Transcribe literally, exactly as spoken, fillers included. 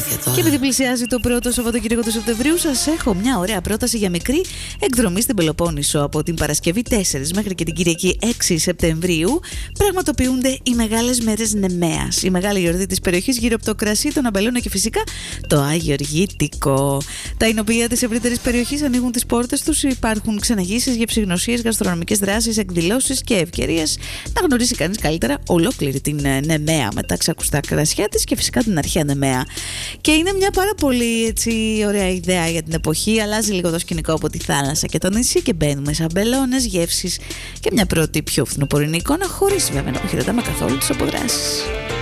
Και επειδή πλησιάζει το πρώτο Σαββατοκύριακο του Σεπτεμβρίου, σας έχω μια ωραία πρόταση για μικρή εκδρομή στην Πελοπόννησο. Από την Παρασκευή τέσσερις μέχρι και την Κυριακή έξι Σεπτεμβρίου πραγματοποιούνται οι μεγάλες μέρες Νεμαίας. Η μεγάλη γιορτή της περιοχής γύρω από το κρασί, τον αμπελώνα και φυσικά το Αγιοργητικό. Τα εινοποιεία της ευρύτερης περιοχής ανοίγουν τις πόρτες τους. Υπάρχουν ξεναγήσεις, γευσηγνωσίες, γαστρονομικές δράσεις, εκδηλώσεις και ευκαιρίες να γνωρίσει κανείς καλύτερα ολόκληρη την Νεμαία με τα ξακουστά κρασιά της και φυσικά την αρχαία Νεμαία. Και είναι μια πάρα πολύ έτσι, ωραία ιδέα για την εποχή. Αλλάζει λίγο το σκηνικό από τη θάλασσα και το νησί και μπαίνουμε σε αμπελώνες, γεύσεις και μια πρώτη πιο φθινοπορεινή εικόνα, χωρίς βέβαια να αποχαιρετάμε καθόλου τις αποδράσεις.